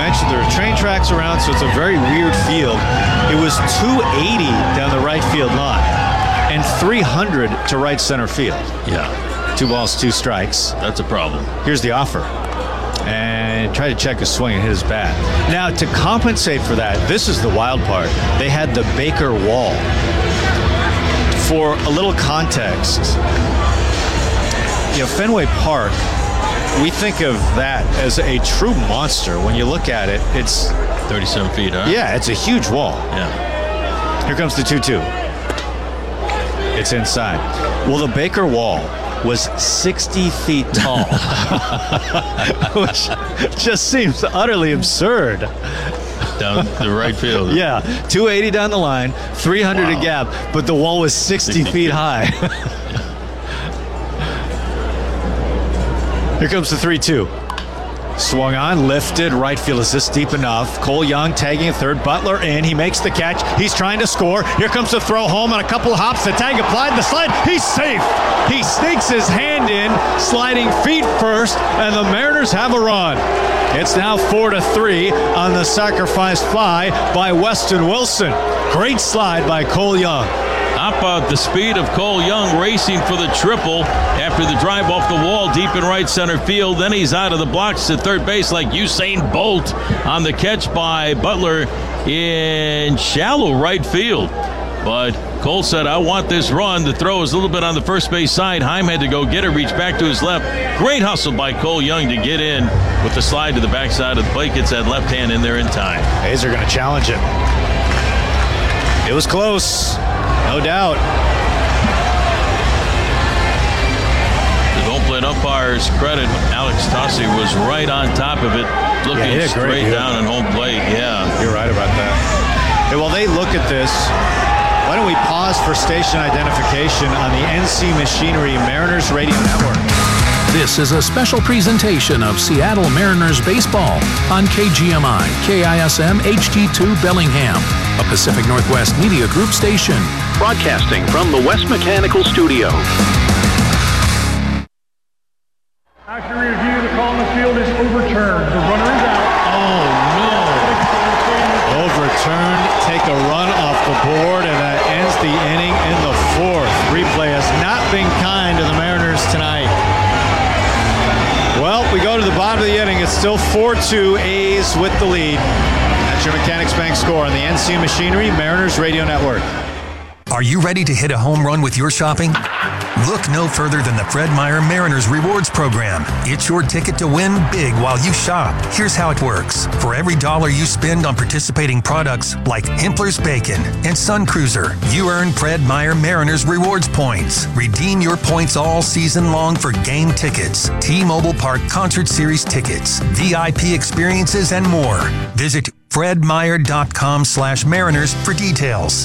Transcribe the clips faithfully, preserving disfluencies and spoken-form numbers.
mentioned there are train tracks around, so it's a very weird field. It was two eighty down the right field line and three hundred to right center field. Yeah. Two balls, two strikes. That's a problem. Here's the offer. And try to check his swing and hit his bat. Now, to compensate for that, this is the wild part. They had the Baker wall. For a little context, you know, Fenway Park, we think of that as a true monster. When you look at it, it's thirty-seven feet, huh? Yeah, it's a huge wall. Yeah. Here comes the two two. It's inside. Well, the Baker wall was sixty feet tall, which just seems utterly absurd. Down the right field. Yeah, two eighty down the line, three hundred wow. a gap, but the wall was sixty feet high. Here comes the three two. Swung on, lifted, right field. Is this deep enough? Cole Young tagging a third. Butler in. He makes the catch. He's trying to score. Here comes the throw home on a couple of hops. The tag applied. The slide. He's safe. He sneaks his hand in, sliding feet first, and the Mariners have a run. It's now four to three on the sacrifice fly by Weston Wilson. Great slide by Cole Young. How about the speed of Cole Young racing for the triple after the drive off the wall deep in right center field. Then he's out of the blocks to third base like Usain Bolt on the catch by Butler in shallow right field. But Cole said, I want this run. The throw is a little bit on the first base side. Heim had to go get it, reach back to his left. Great hustle by Cole Young to get in with the slide to the backside of the plate. Gets that left hand in there in time. A's are going to challenge it. It was close. No doubt. The home plate umpire's credit, Alex Tossi was right on top of it, looking yeah, straight down on home plate. Yeah. You're right about that. Hey, while they look at this, why don't we pause for station identification on the N C Machinery Mariners Radio Network. This is a special presentation of Seattle Mariners baseball on K G M I, K I S M H D two Bellingham, a Pacific Northwest Media Group station, broadcasting from the West Mechanical Studio. After review, the call in the field is overturned. The runner is out. Oh, no. Overturned, take a run off the board, and that ends the inning in the fourth. Replay has not been kind to the Mariners tonight. Well, we go to the bottom of the inning. It's still four two, A's with the lead. That's your Mechanics Bank score on the N C Machinery Mariners Radio Network. Are you ready to hit a home run with your shopping? Look no further than the Fred Meyer Mariners Rewards Program. It's your ticket to win big while you shop. Here's how it works. For every dollar you spend on participating products like Hempler's Bacon and Sun Cruiser, you earn Fred Meyer Mariners Rewards points. Redeem your points all season long for game tickets, T-Mobile Park Concert Series tickets, V I P experiences, and more. Visit fredmeyer.com slash Mariners for details.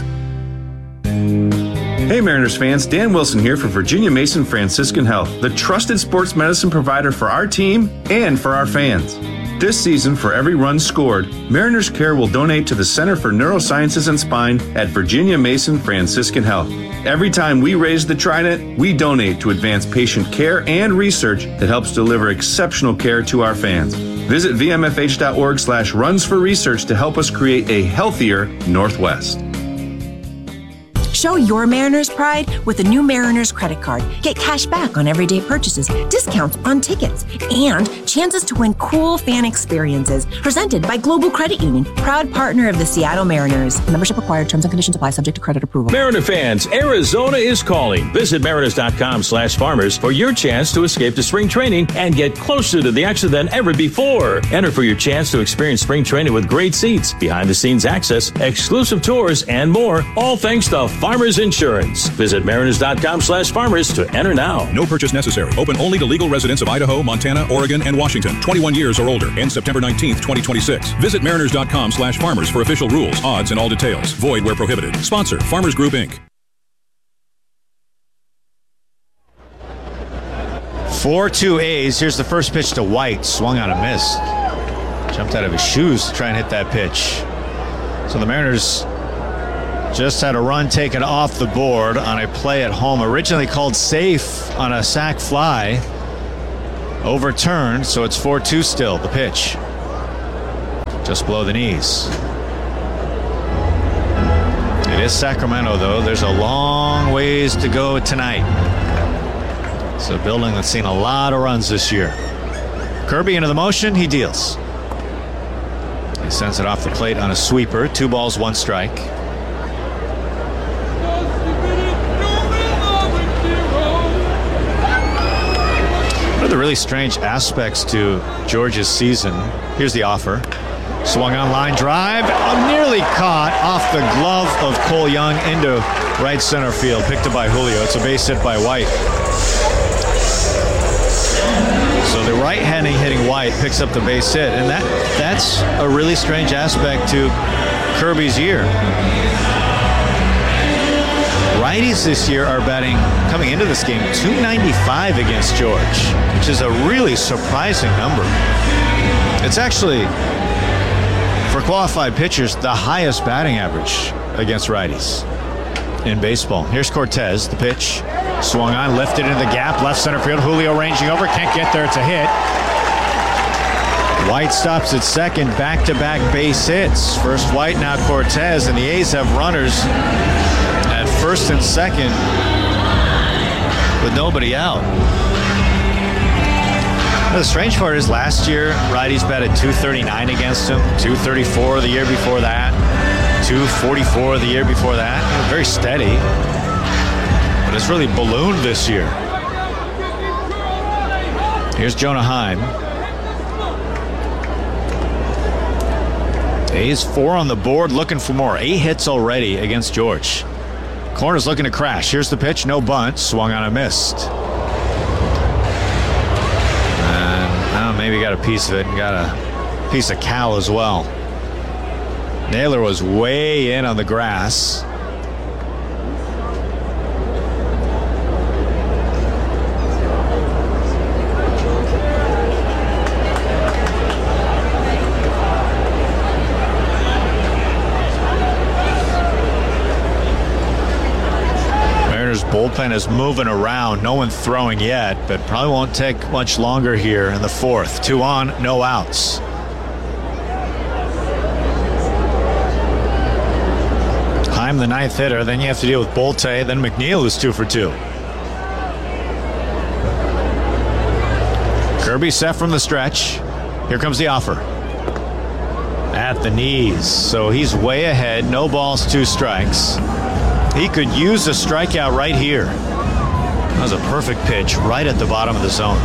Hey Mariners fans, Dan Wilson here for Virginia Mason Franciscan Health, the trusted sports medicine provider for our team and for our fans. This season, for every run scored, Mariners Care will donate to the Center for Neurosciences and Spine at Virginia Mason Franciscan Health. Every time we raise the trident, we donate to advance patient care and research that helps deliver exceptional care to our fans. Visit v m f h dot org slash runs for research to help us create a healthier Northwest. Show your Mariners pride with the new Mariners credit card. Get cash back on everyday purchases, discounts on tickets, and chances to win cool fan experiences. Presented by Global Credit Union, proud partner of the Seattle Mariners. Membership required. Terms and conditions apply. Subject to credit approval. Mariner fans, Arizona is calling. Visit mariners.com slash farmers for your chance to escape to spring training and get closer to the action than ever before. Enter for your chance to experience spring training with great seats, behind-the-scenes access, exclusive tours, and more, all thanks to Farmers Insurance. Visit mariners.com slash farmers to enter now. No purchase necessary. Open only to legal residents of Idaho, Montana, Oregon, and Washington. twenty-one years or older. Ends September nineteenth, twenty twenty-six. Visit mariners.com slash farmers for official rules, odds, and all details. Void where prohibited. Sponsor, Farmers Group, Incorporated. four two A's. Here's the first pitch to White. Swung on a miss. Jumped out of his shoes to try and hit that pitch. So the Mariners just had a run taken off the board on a play at home, originally called safe on a sac fly. Overturned, so it's four two still, the pitch. just below the knees. It is Sacramento, though. There's a long ways to go tonight. It's a building that's seen a lot of runs this year. Kirby into the motion. He deals. He sends it off the plate on a sweeper. Two balls, one strike. One of the really strange aspects to George's season. Here's the offer. Swung on line drive, oh, nearly caught off the glove of Cole Young into right center field, picked up by Julio. It's a base hit by White. So the right-handed hitting White picks up the base hit, and that that's a really strange aspect to Kirby's year. Righties this year are batting, coming into this game, two ninety-five against George, which is a really surprising number. It's actually, for qualified pitchers, the highest batting average against righties in baseball. Here's Cortez, the pitch. Swung on, lifted into the gap, left center field. Julio ranging over, can't get there, it's a hit. White stops at second, back-to-back base hits. First White, now Cortez, and the A's have runners at first and second with nobody out. The strange part is last year, righties batted two thirty-nine against him, two thirty-four the year before that, two forty-four the year before that. Very steady, but it's really ballooned this year. Here's Jonah Heim. A's four on the board, looking for more. Eight hits already against George. Corner's looking to crash. Here's the pitch, no bunt, swung on and missed. Maybe got a piece of it and got a piece of Cal as well. Naylor was way in on the grass. Bullpen is moving around. No one throwing yet, but probably won't take much longer here in the fourth. Two on, no outs. Heim, the ninth hitter. Then you have to deal with Bolte. Then McNeil, who's two for two. Kirby set from the stretch. Here comes the offer. At the knees. So he's way ahead. No balls, two strikes. He could use a strikeout right here. That was a perfect pitch right at the bottom of the zone.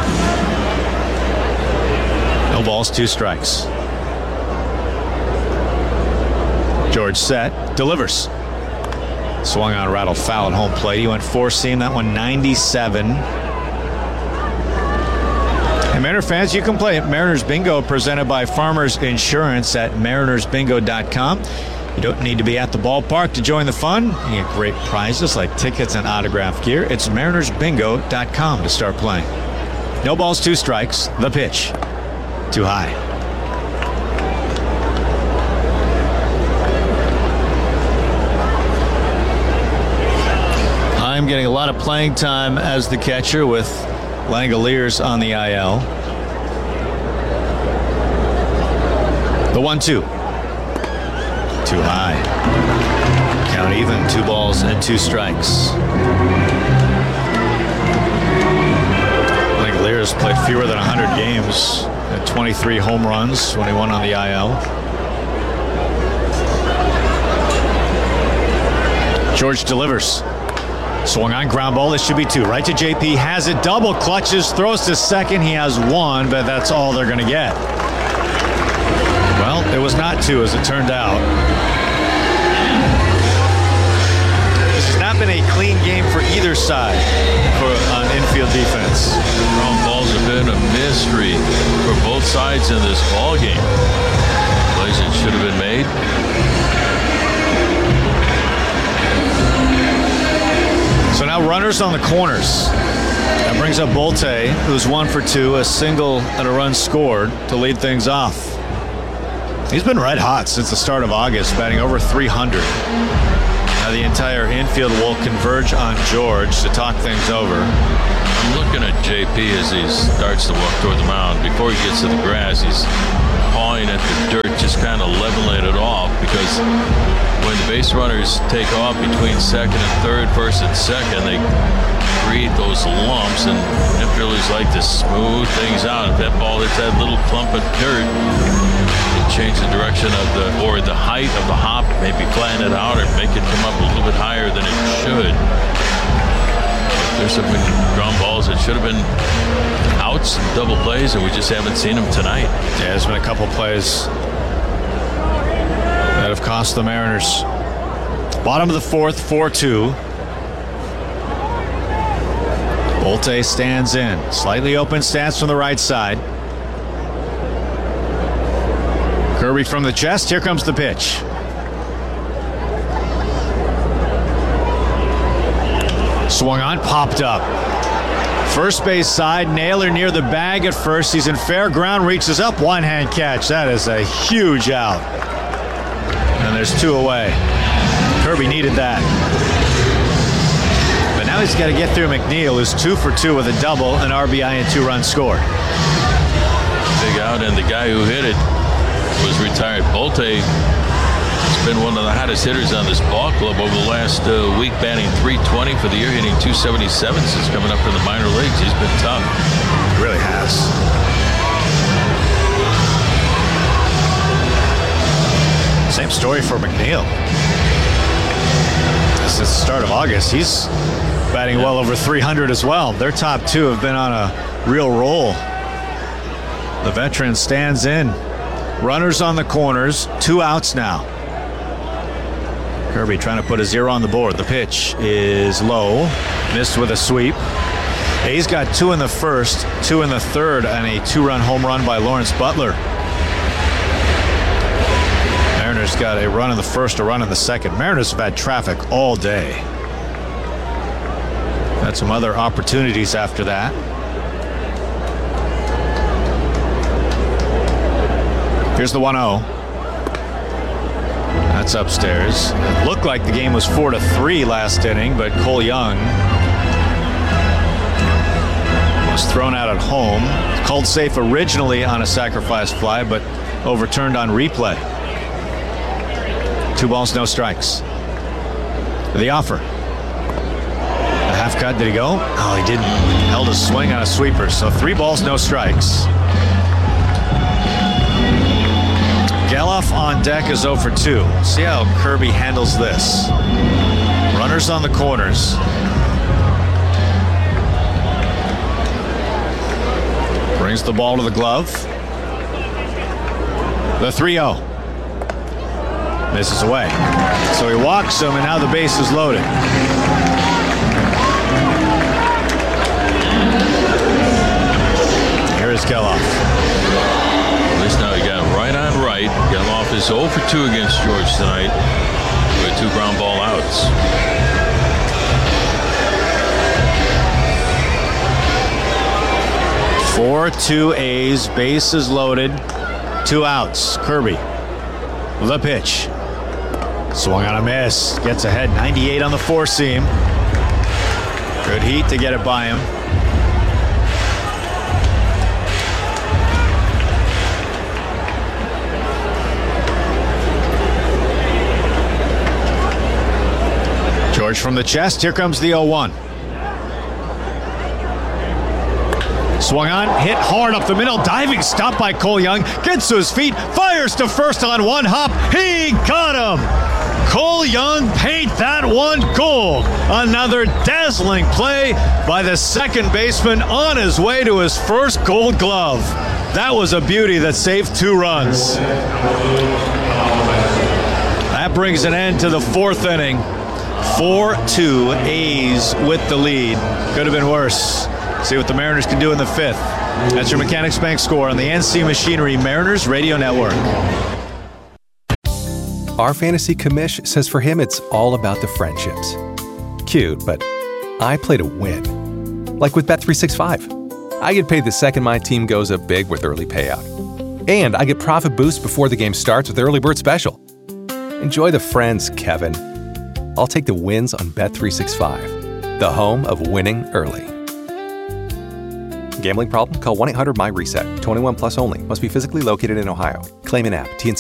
No balls, two strikes. George set, delivers. Swung on, rattled foul at home plate. He went four seam, that one ninety-seven. And Mariner fans, you can play at Mariners Bingo, presented by Farmers Insurance at mariners bingo dot com. You don't need to be at the ballpark to join the fun. You get great prizes like tickets and autographed gear. It's mariners bingo dot com to start playing. No balls, two strikes. The pitch. Too high. I'm getting a lot of playing time as the catcher with Langoliers on the I L. The one two. Too high. Count even, two balls and two strikes. Langoliers played fewer than one hundred games at twenty-three home runs when he won on the I L. George delivers. Swung on, ground ball. This should be two. Right to J P. Has it. Double clutches. Throws to second. He has one, but that's all they're going to get. Well, it was not two, as it turned out. This has not been a clean game for either side for on infield defense. Ground balls have been a mystery for both sides in this ball game. Plays that should have been made. So now runners on the corners. That brings up Bolte, who's one for two, a single and a run scored to lead things off. He's been red hot since the start of August, batting over three hundred. Now the entire infield will converge on George to talk things over. I'm looking at J P as he starts to walk toward the mound. Before he gets to the grass, he's pawing at the dirt kind of leveling it off, because when the base runners take off between second and third, first and second, they create those lumps, and infielders like to smooth things out. If that ball hits that little clump of dirt, it changes the direction of the, or the height of the hop, maybe flatten it out or make it come up a little bit higher than it should. There's some ground balls that should have been outs, double plays, and we just haven't seen them tonight. Yeah, there's been a couple plays that have cost the Mariners. Bottom of the fourth, four two. Bolte stands in. Slightly open stance from the right side. Kirby from the chest. Here comes the pitch. Swung on, popped up. First base side, Naylor near the bag at first. He's in fair ground, reaches up, one-hand catch. That is a huge out. And there's two away. Kirby needed that. But now he's got to get through McNeil, who's two for two with a double, an R B I, and two runs scored. Big out, and the guy who hit it was retired. Bolte has been one of the hottest hitters on this ball club over the last uh, week, batting three twenty for the year, hitting two seventy-seven since coming up from the minor leagues. He's been tough. He really has. Same story for McNeil. Since the start of August, he's batting well over three hundred as well. Their top two have been on a real roll. The veteran stands in. Runners on the corners, two outs now. Kirby trying to put a zero on the board. The pitch is low, missed with a sweep. A's got two in the first, two in the third, and a two-run home run by Lawrence Butler. Mariners got a run in the first, a run in the second. Mariners have had traffic all day. Had some other opportunities after that. Here's the one oh. That's upstairs. It looked like the game was four to three last inning, but Cole Young was thrown out at home. Called safe originally on a sacrifice fly, but overturned on replay. Two balls, no strikes. The offer. The half cut, did he go? Oh, he didn't. Held a swing on a sweeper, so three balls, no strikes. Geloff on deck is oh for two. See how Kirby handles this. Runners on the corners. Brings the ball to the glove. The three oh. Misses away. So he walks him, and now the base is loaded. Here is Geloff. At least now he got right on right. Geloff is oh for two against George tonight with two ground ball outs. four two A's, bases loaded, two outs. Kirby, the pitch. Swung on a miss, gets ahead, ninety-eight on the four seam. Good heat to get it by him. George from the chest, here comes the oh one. Swung on, hit hard up the middle, diving stop by Cole Young, gets to his feet, fires to first on one hop, he got him! Cole Young paint that one gold. Another dazzling play by the second baseman on his way to his first gold glove. That was a beauty that saved two runs. That brings an end to the fourth inning. four two, A's with the lead. Could have been worse. See what the Mariners can do in the fifth. That's your Mechanics Bank score on the N C Machinery Mariners Radio Network. Our fantasy commish says for him it's all about the friendships. Cute, but I play to win. Like with Bet three sixty-five. I get paid the second my team goes up big with early payout. And I get profit boost before the game starts with Early Bird Special. Enjoy the friends, Kevin. I'll take the wins on Bet three sixty-five, the home of winning early. Gambling problem? Call one eight hundred M Y RESET. twenty-one plus only. Must be physically located in Ohio. Claim in app. T N C